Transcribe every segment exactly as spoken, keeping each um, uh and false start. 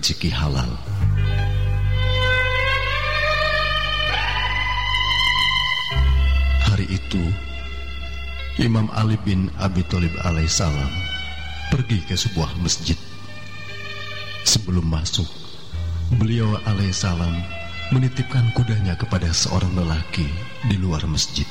rezeki halal. Hari itu Imam Ali bin Abi Thalib alaihissalam pergi ke sebuah masjid. Sebelum masuk, beliau alaihissalam menitipkan kudanya kepada seorang lelaki di luar masjid.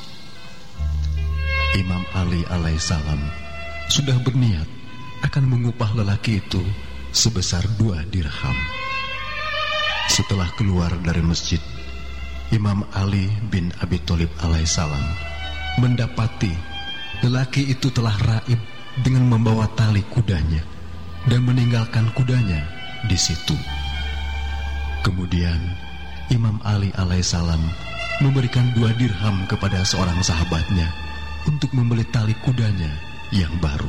Imam Ali alaihissalam sudah berniat akan mengupah lelaki itu sebesar dua dirham. Setelah keluar dari masjid, Imam Ali bin Abi Thalib alaihissalam mendapati lelaki itu telah raib dengan membawa tali kudanya dan meninggalkan kudanya di situ. Kemudian Imam Ali alaihissalam memberikan dua dirham kepada seorang sahabatnya untuk membeli tali kudanya yang baru.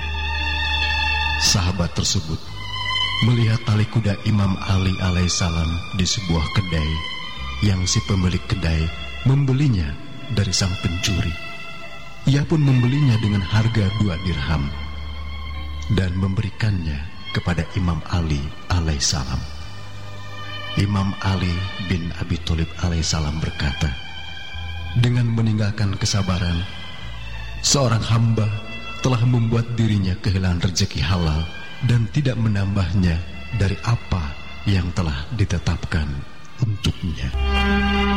Sahabat tersebut melihat tali kuda Imam Ali alaihissalam di sebuah kedai yang si pemilik kedai membelinya dari sang pencuri. Ia pun membelinya dengan harga dua dirham dan memberikannya kepada Imam Ali alaihissalam. Imam Ali bin Abi Thalib alaihissalam berkata, dengan meninggalkan kesabaran, seorang hamba telah membuat dirinya kehilangan rezeki halal dan tidak menambahnya dari apa yang telah ditetapkan untuknya.